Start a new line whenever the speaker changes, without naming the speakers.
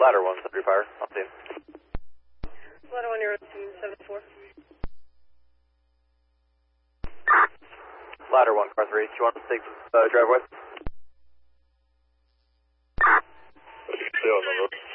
Ladder 1, Sentry Fire. On scene.
Ladder 1, you're on scene 7-4.
Ladder 1, car 3. Do you want to take driveway? 2 on the road.